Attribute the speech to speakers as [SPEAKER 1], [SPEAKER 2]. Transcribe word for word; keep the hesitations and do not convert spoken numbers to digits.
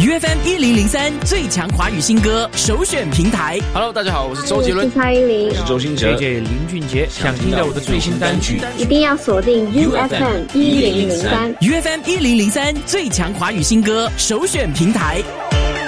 [SPEAKER 1] U F M 一零零三最强华语新歌首选平台。
[SPEAKER 2] Hello， 大家好，我是周杰伦，
[SPEAKER 3] 我是蔡依林，
[SPEAKER 2] 我是周兴哲
[SPEAKER 4] ，J J 林俊杰。想听到我的最新单曲，
[SPEAKER 3] 一定要锁定 U F M 一零零三
[SPEAKER 1] U F M 一零零三最强华语新歌首选平台。